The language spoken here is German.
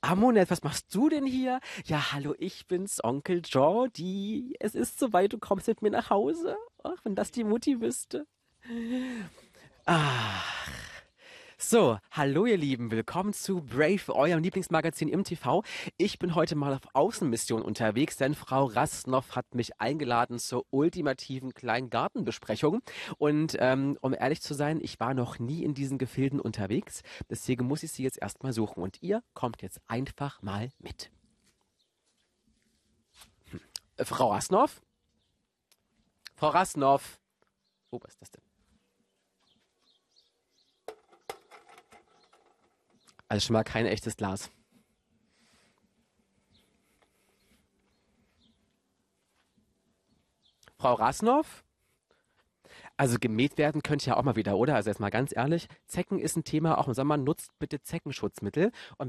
Ramonet, was machst du denn hier? Ja, hallo, ich bin's, Onkel Jordi. Es ist soweit, du kommst mit mir nach Hause. Ach, wenn das die Mutti wüsste. Ach. So, hallo ihr Lieben, willkommen zu Brave, eurem Lieblingsmagazin im TV. Ich bin heute mal auf Außenmission unterwegs, denn Frau Rastnoff hat mich eingeladen zur ultimativen Kleingartenbesprechung. Und um ehrlich zu sein, ich war noch nie in diesen Gefilden unterwegs, deswegen muss ich sie jetzt erstmal suchen. Und ihr kommt jetzt einfach mal mit. Frau Rastnoff? Frau Rastnoff? Oh, was ist das denn? Also schon mal kein echtes Glas. Frau Rasnoff? Also gemäht werden könnte ja auch mal wieder, oder? Also jetzt mal ganz ehrlich, Zecken ist ein Thema, auch im Sommer, nutzt bitte Zeckenschutzmittel. Und